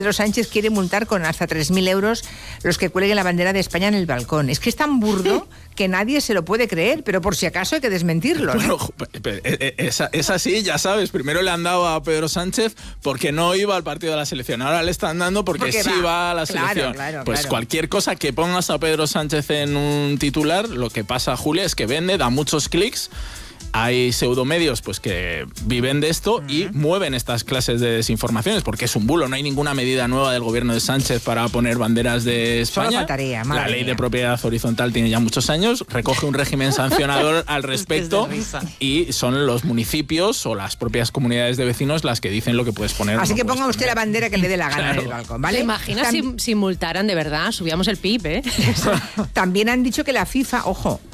Pedro Sánchez quiere multar con hasta 3.000 euros los que cuelguen la bandera de España en el balcón. Es que es tan burdo que nadie se lo puede creer, pero por si acaso hay que desmentirlo, ¿no? Bueno, es así, ya sabes. Primero le han dado a Pedro Sánchez porque no iba al partido de la selección. Ahora le están dando porque sí va a la selección. Claro. Cualquier cosa que pongas a Pedro Sánchez en un titular, lo que pasa, Julia, es que vende, da muchos clics. Hay pseudomedios pues que viven de esto y mueven estas clases de desinformaciones porque es un bulo, no hay ninguna medida nueva del gobierno de Sánchez para poner banderas de España. Solo faltaría, la ley de propiedad horizontal tiene ya muchos años, recoge un régimen sancionador al respecto y son los municipios o las propias comunidades de vecinos las que dicen lo que puedes poner. Así que ponga usted la bandera que le dé la gana en el balcón, ¿vale? ¿Te imaginas si multaran de verdad? Subíamos el PIB, ¿eh? También han dicho que la FIFA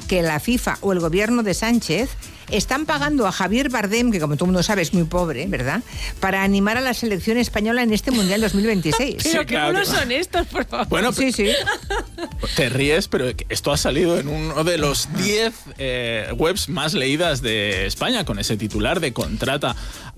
o el gobierno de Sánchez están pagando a Javier Bardem, que como todo el mundo sabe es muy pobre, ¿verdad?, para animar a la selección española en este Mundial 2026. Pero qué buenos son estos, por favor. Bueno, sí. Te ríes, pero esto ha salido en uno de los 10 webs más leídas de España, con ese titular de contrata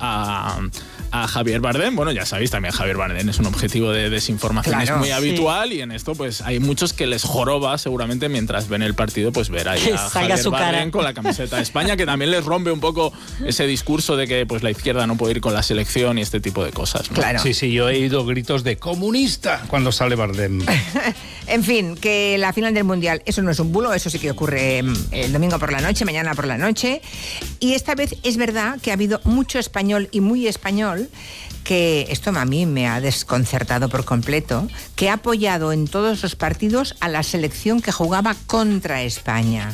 a Javier Bardem. Bueno, ya sabéis, también Javier Bardem es un objetivo de desinformación, es muy habitual, y en esto pues hay muchos que les joroba seguramente mientras ven el partido, pues ver ahí a Javier Bardem con la camiseta de España, que también les rompe un poco ese discurso de que pues la izquierda no puede ir con la selección y este tipo de cosas, ¿no? Claro. Sí, yo he oído gritos de comunista cuando sale Bardem. En fin, que la final del Mundial, eso no es un bulo, eso sí que ocurre el domingo por la noche, mañana por la noche. Y esta vez es verdad que ha habido mucho español y muy español, que esto a mí me ha desconcertado por completo, que ha apoyado en todos los partidos a la selección que jugaba contra España.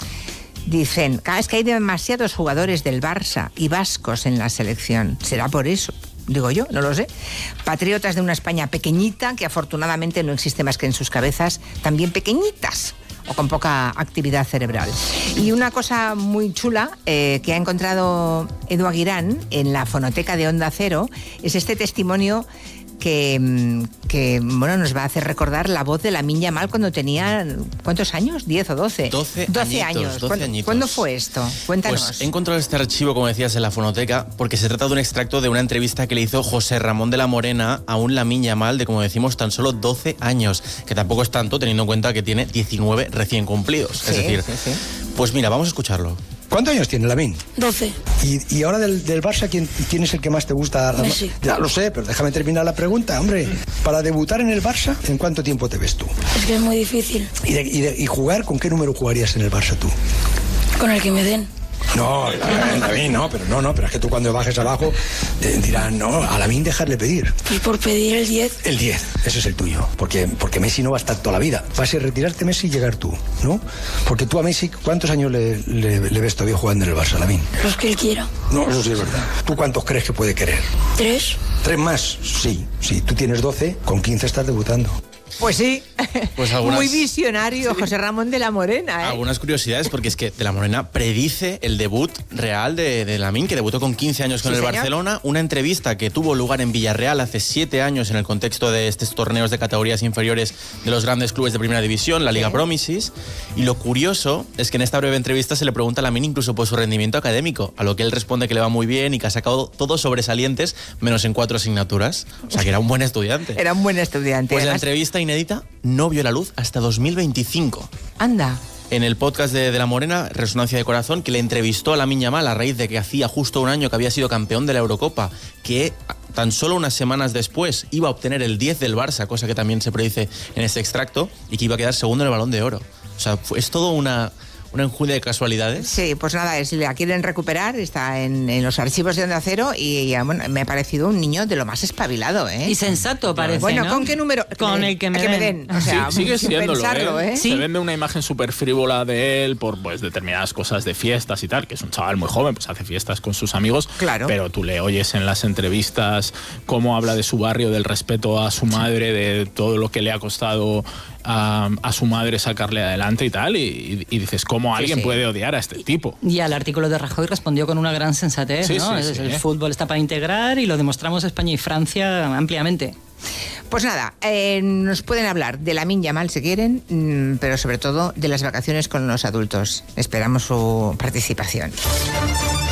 Dicen, es que hay demasiados jugadores del Barça y vascos en la selección. ¿Será por eso? Digo yo, no lo sé. Patriotas de una España pequeñita, que afortunadamente no existe más que en sus cabezas, también pequeñitas o con poca actividad cerebral. Y una cosa muy chula que ha encontrado Edu Aguirán en la fonoteca de Onda Cero es este testimonio que nos va a hacer recordar la voz de Lamine Yamal cuando tenía, ¿cuántos años? ¿10 o 12? 12 años. 12 añitos. ¿Cuándo fue esto? Cuéntanos. Pues he encontrado este archivo, como decías, en la fonoteca, porque se trata de un extracto de una entrevista que le hizo José Ramón de la Morena a un Lamine Yamal de, como decimos, tan solo 12 años, que tampoco es tanto teniendo en cuenta que tiene 19 recién cumplidos. Sí, es decir, sí. Pues mira, vamos a escucharlo. ¿Cuántos años tiene Lamine? 12. ¿Y ahora del Barça, quién es el que más te gusta? Messi. Ya lo sé, pero déjame terminar la pregunta, hombre. Para debutar en el Barça, ¿en cuánto tiempo te ves tú? Es que es muy difícil. ¿Y jugar? ¿Con qué número jugarías en el Barça tú? Con el que me den. No, Lamine no, pero es que tú cuando bajes abajo dirán, no, a Lamine dejarle pedir. Pues por pedir el 10. El 10, ese es el tuyo, porque Messi no va a estar toda la vida. Va a ser retirarte Messi y llegar tú, ¿no? Porque tú a Messi, ¿cuántos años le ves todavía jugando en el Barça, Lamine? Los que él quiera. No, eso sí es verdad. ¿Tú cuántos crees que puede querer? 3. ¿3 más? Sí, tú tienes 12, con 15 estás debutando. Pues sí, Pues algunas... muy visionario, José Ramón de la Morena, ¿eh? Algunas curiosidades, porque es que de la Morena predice el debut real de Lamine, que debutó con 15 años con el Barcelona. Una entrevista que tuvo lugar en Villarreal hace 7 años en el contexto de estos torneos de categorías inferiores de los grandes clubes de primera división, la Liga Promises. Y lo curioso es que en esta breve entrevista se le pregunta a Lamine incluso por su rendimiento académico, a lo que él responde que le va muy bien y que ha sacado todos sobresalientes, menos en 4 asignaturas. O sea, que era un buen estudiante. Era un buen estudiante. Pues además, la entrevista inédita no vio la luz hasta 2025. Anda. En el podcast de La Morena, Resonancia de Corazón, que le entrevistó a Lamine Yamal a raíz de que hacía justo un año que había sido campeón de la Eurocopa, que tan solo unas semanas después iba a obtener el 10 del Barça, cosa que también se predice en este extracto, y que iba a quedar segundo en el Balón de Oro. O sea, es todo una enjundia de casualidades. Sí, pues nada, si la quieren recuperar, está en los archivos de Onda Cero y bueno, me ha parecido un niño de lo más espabilado, ¿eh? Y sensato parece, Bueno, ¿no? ¿con qué número? Con el que me den. O sea, sigue sin siéndolo, pensarlo, ¿eh? Sí. Se vende una imagen súper frívola de él por pues determinadas cosas de fiestas y tal, que es un chaval muy joven, pues hace fiestas con sus amigos, Claro. Pero tú le oyes en las entrevistas cómo habla de su barrio, del respeto a su madre, de todo lo que le ha costado a su madre sacarle adelante y tal, y dices, ¿cómo alguien puede odiar a este tipo? Y al artículo de Rajoy respondió con una gran sensatez, Sí, ¿no? sí, El fútbol está para integrar y lo demostramos España y Francia ampliamente. Pues nada, nos pueden hablar de Lamine Yamal si quieren, pero sobre todo de las vacaciones con los adultos. Esperamos su participación.